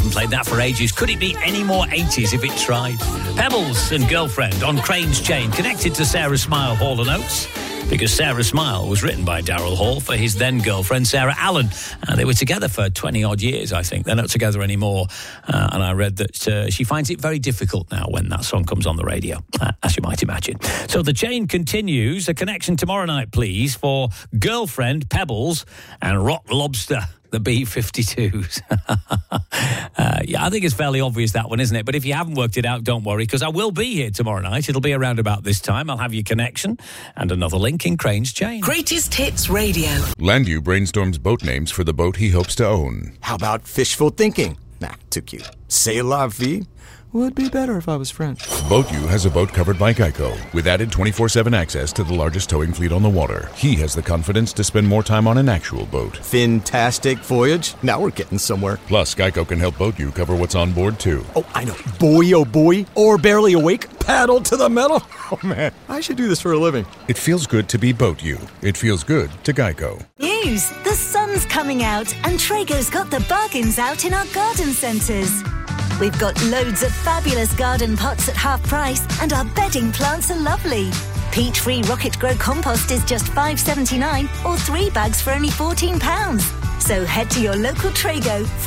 Haven't played that for ages. Could it be any more 80s if it tried? Pebbles and Girlfriend on Crane's Chain, connected to Sarah Smile, Hall & Oates, because Sarah Smile was written by Daryl Hall for his then girlfriend Sarah Allen. They were together for 20 odd years, I think. They're not together anymore. And I read that she finds it very difficult now when that song comes on the radio, as you might imagine. So the chain continues. A connection tomorrow night, please, for Girlfriend, Pebbles and Rock Lobster, the B-52s. Yeah, I think it's fairly obvious, that one, isn't it? But if you haven't worked it out, don't worry, because I will be here tomorrow night. It'll be around about this time. I'll have your connection and another link in Crane's Chain. Greatest Hits Radio. Landu brainstorms boat names for the boat he hopes to own. How about Fishful Thinking? Nah, too cute. C'est la vie? Would be better if I was French. BoatU has a boat covered by Geico, with added 24/7 access to the largest towing fleet on the water. He has the confidence to spend more time on an actual boat. Fantastic voyage. Now we're getting somewhere. Plus, Geico can help BoatU cover what's on board, too. Oh, I know. Boy, oh boy. Or barely awake. Paddle to the metal. Oh, man. I should do this for a living. It feels good to be BoatU. It feels good to Geico. News. The sun's coming out and Traeger's got the bargains out in our garden centres. We've got loads of fabulous garden pots at half price and our bedding plants are lovely. Peat-free Rocket Grow compost is just $5.79 or 3 bags for only £14. So head to your local Traego for